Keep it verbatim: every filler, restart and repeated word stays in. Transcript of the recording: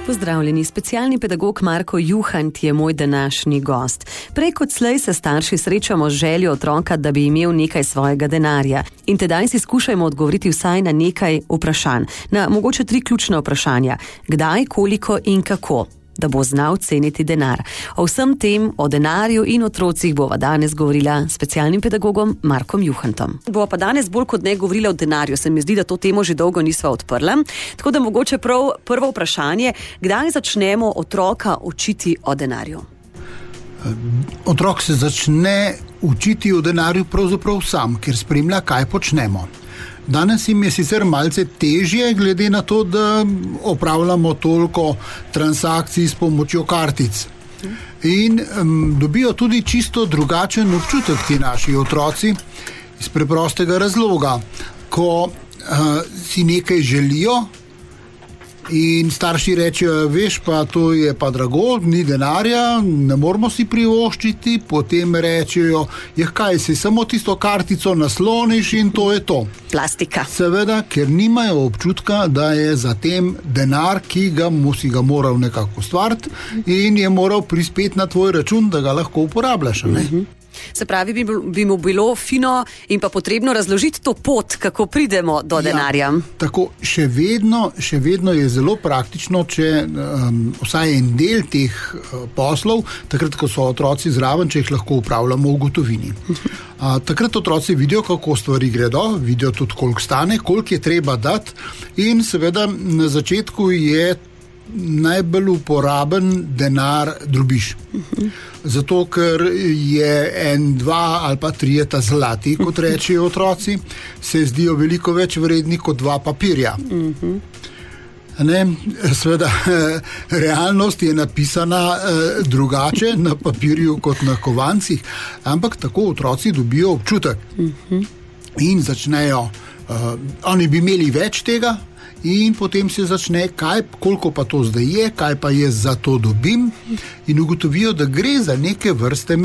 Pozdravljeni, specialni pedagog Marko Juhant je moj današnji gost. Prej kot slej se starši srečamo z željo otroka, da bi imel nekaj svojega denarja. In tedaj si skušajmo odgovoriti vsaj na nekaj vprašanj. Na mogoče tri ključna vprašanja. Kdaj, koliko in kako? Da bo znal ceniti denar. O vsem tem, o denarju in otrocih bova danes govorila s specialnim pedagogom Markom Juhantom. Bova pa danes bolj kot ne govorila o denarju. Se mi zdi, da to temo že dolgo nisva odprla. Tako da mogoče prav prvo vprašanje, kdaj začnemo otroka učiti o denarju? Otrok se začne učiti o denarju pravzaprav sam, ker spremlja, kaj počnemo. Danes jim je sicer malce težje, glede na to, da opravljamo toliko transakcij s pomočjo kartic. In um, dobijo tudi čisto drugačen občutek ti naši otroci iz preprostega razloga. Ko uh, si nekaj želijo in starši rečejo, veš pa, to je pa drago, ni denarja, ne moramo si privoščiti, potem rečejo, je kaj, si samo tisto kartico nasloniš in to je to. Plastika. Seveda, ker nimajo občutka, da je za tem denar, ki ga si ga moral nekako ustvariti in je moral prispeti na tvoj račun, da ga lahko uporabljaš, ne? Uh-huh. Se pravi, bi, bi mu bilo fino in pa potrebno razložiti to pot, kako pridemo do denarja. Ja, tako, še vedno, še vedno je zelo praktično, če um, vsaj en del teh uh, poslov, takrat, ko so otroci zraven, če jih lahko upravljamo v gotovini. Uh, takrat otroci vidijo, kako stvari gredo, vidijo tudi, koliko stane, koliko je treba dati in seveda na začetku je najbolj uporaben denar drobiž. Zato, ker je en, dva ali pa trije ta zlati, kot rečejo otroci, se zdijo veliko več vredni kot dva papirja. Ne, seveda, realnost je napisana eh, drugače na papirju kot na kovancih, ampak tako otroci dobijo občutek in začnejo, eh, oni bi imeli več tega, in potem se začne, kaj, koliko pa to zdaj je, kaj pa jaz za to dobim in ugotovijo, da gre za neke vrste